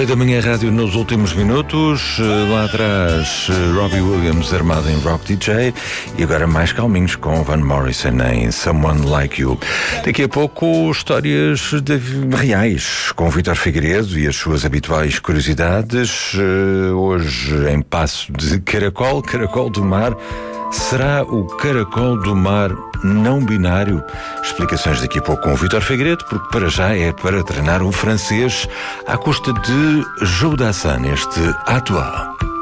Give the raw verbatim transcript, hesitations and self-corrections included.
Play da Manhã Rádio nos últimos minutos. Lá atrás, Robbie Williams armado em Rock D J. E agora mais calminhos com Van Morrison em Someone Like You. Daqui a pouco, histórias de, reais com Vítor Figueiredo e as suas habituais curiosidades. Hoje em Passo de Caracol, Caracol do Mar. Será o caracol do mar não binário? Explicações daqui a pouco com o Vítor Figueiredo, porque para já é para treinar o francês à custa de Joe Dassin, este atual.